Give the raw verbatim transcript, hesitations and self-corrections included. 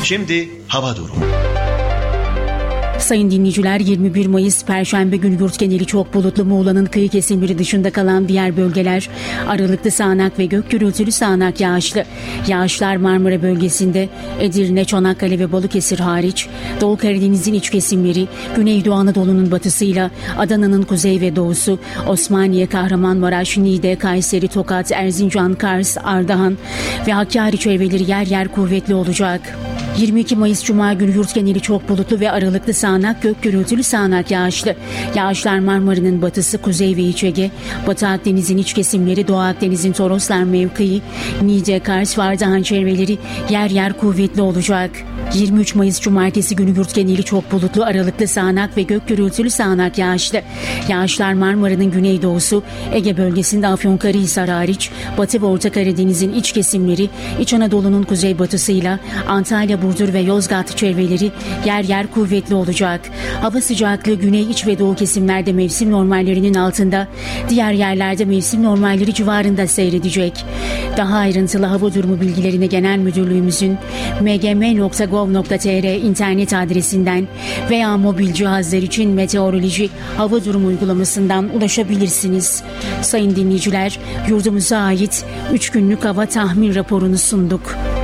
Şimdi hava durumu. Sayın dinleyiciler, yirmi bir Mayıs Perşembe günü yurt geneli çok bulutlu. Muğla'nın kıyı kesimleri dışında kalan diğer bölgeler aralıklı sağanak ve gök gürültülü sağanak yağışlı. Yağışlar Marmara bölgesinde, Edirne, Çanakkale ve Balıkesir hariç, Doğu Karadeniz'in iç kesimleri, Güneydoğu Anadolu'nun batısıyla Adana'nın kuzey ve doğusu, Osmaniye, Kahramanmaraş, Niğde, Kayseri, Tokat, Erzincan, Kars, Ardahan ve Hakkari çevreleri yer yer kuvvetli olacak. yirmi iki Mayıs Cuma günü yurt geneli çok bulutlu ve aralıklı sağanak gök gürültülü sağanak yağışlı. Yağışlar Marmara'nın batısı, kuzey ve iç Ege, Batı Akdeniz'in iç kesimleri, Doğu Akdeniz'in Toroslar mevkii, Niğde, Kars ve Ardahan çevreleri yer yer kuvvetli olacak. yirmi üç Mayıs Cumartesi günü yurt geneli çok bulutlu, aralıklı sağanak ve gök gürültülü sağanak yağışlı. Yağışlar Marmara'nın güneydoğusu, Ege bölgesinde Afyonkarahisar hariç, Batı ve Orta Karadeniz'in iç kesimleri, İç Anadolu'nun kuzeybatısıyla Antalya, Burdur ve Yozgat çevreleri yer yer kuvvetli olacak. Hava sıcaklığı güney, iç ve doğu kesimlerde mevsim normallerinin altında, diğer yerlerde mevsim normalleri civarında seyredecek. Daha ayrıntılı hava durumu bilgilerine Genel Müdürlüğümüzün m g m nokta gov nokta t r internet adresinden veya mobil cihazlar için meteoroloji hava durumu uygulamasından ulaşabilirsiniz. Sayın dinleyiciler, yurdumuza ait üç günlük hava tahmin raporunu sunduk.